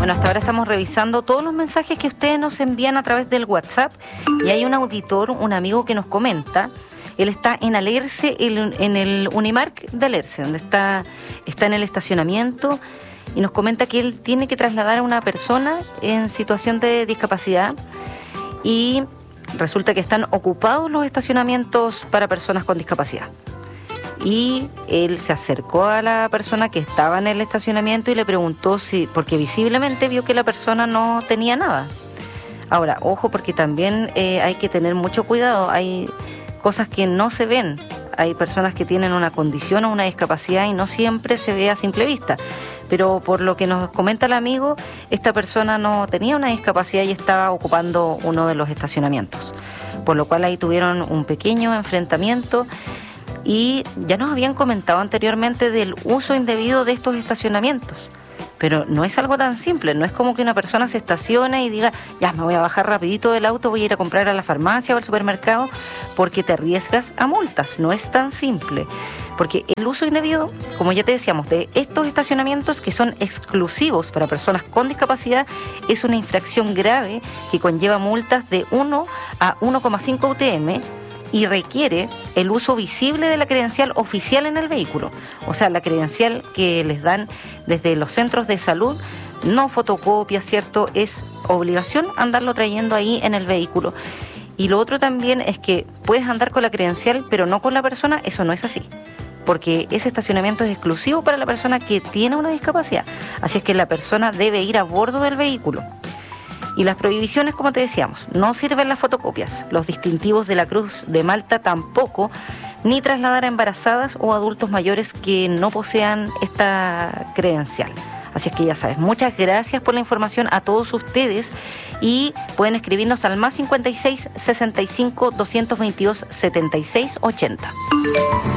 Bueno, hasta ahora estamos revisando todos los mensajes que ustedes nos envían a través del WhatsApp y hay un auditor, un amigo que nos comenta. Él está en Alerce, en el Unimark de Alerce, donde está en el estacionamiento, y nos comenta que él tiene que trasladar a una persona en situación de discapacidad y resulta que están ocupados los estacionamientos para personas con discapacidad. Y él se acercó a la persona que estaba en el estacionamiento y le preguntó porque visiblemente vio que la persona no tenía nada. Ahora, ojo, porque también hay que tener mucho cuidado, hay cosas que no se ven, hay personas que tienen una condición o una discapacidad y no siempre se ve a simple vista. Pero por lo que nos comenta el amigo, esta persona no tenía una discapacidad y estaba ocupando uno de los estacionamientos. Por lo cual ahí tuvieron un pequeño enfrentamiento y ya nos habían comentado anteriormente del uso indebido de estos estacionamientos. Pero no es algo tan simple, no es como que una persona se estacione y diga, ya me voy a bajar rapidito del auto, voy a ir a comprar a la farmacia o al supermercado, porque te arriesgas a multas. No es tan simple, porque el uso indebido, como ya te decíamos, de estos estacionamientos que son exclusivos para personas con discapacidad, es una infracción grave que conlleva multas de 1 a 1,5 UTM, y requiere el uso visible de la credencial oficial en el vehículo. O sea, la credencial que les dan desde los centros de salud, no fotocopia, ¿cierto? Es obligación andarlo trayendo ahí en el vehículo. Y lo otro también es que puedes andar con la credencial, pero no con la persona. Eso no es así, porque ese estacionamiento es exclusivo para la persona que tiene una discapacidad. Así es que la persona debe ir a bordo del vehículo. Y las prohibiciones, como te decíamos, no sirven las fotocopias, los distintivos de la Cruz de Malta tampoco, ni trasladar a embarazadas o adultos mayores que no posean esta credencial. Así es que ya sabes, muchas gracias por la información a todos ustedes y pueden escribirnos al +56 65 222 76 80.